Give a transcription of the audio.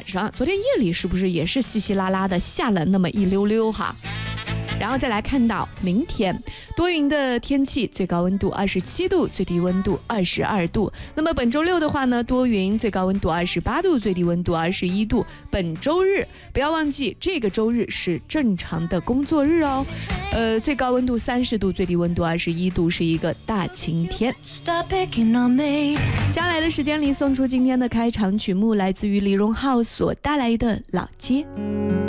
晚上，昨天夜里是不是也是稀稀拉拉的下了那么一溜溜哈？然后再来看到明天多云的天气，最高温度27度，最低温度22度。那么本周六的话呢，多云，最高温度28度，最低温度21度。本周日不要忘记，这个周日是正常的工作日哦。最高温度30度，最低温度21度，是一个大晴天。接下来的时间里送出今天的开场曲目，来自于李荣浩所带来的《老街》。